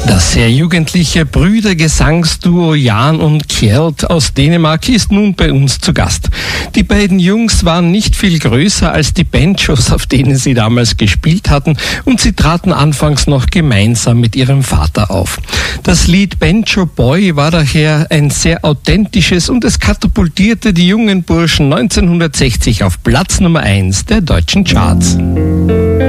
Das sehr jugendliche Brüdergesangsduo Jan und Kjeld aus Dänemark ist nun bei uns zu Gast. Die beiden Jungs waren nicht viel größer als die Banjos, auf denen sie damals gespielt hatten, und sie traten anfangs noch gemeinsam mit ihrem Vater auf. Das Lied Banjo Boy war daher ein sehr authentisches und es katapultierte die jungen Burschen 1960 auf Platz Nummer 1 der deutschen Charts.